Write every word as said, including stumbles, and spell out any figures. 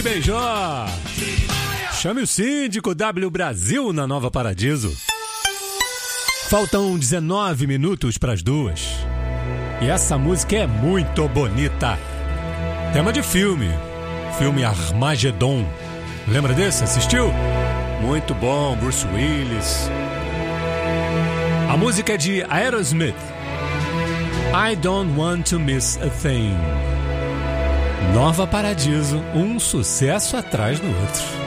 beijou! Chame o síndico W Brasil na Nova Paradiso. Faltam dezenove minutos para as duas. E essa música é muito bonita. Tema de filme. Filme Armagedon. Lembra desse? Assistiu? Muito bom, Bruce Willis. A música é de Aerosmith. I Don't Want to Miss a Thing. Nova Paradiso, um sucesso atrás do outro.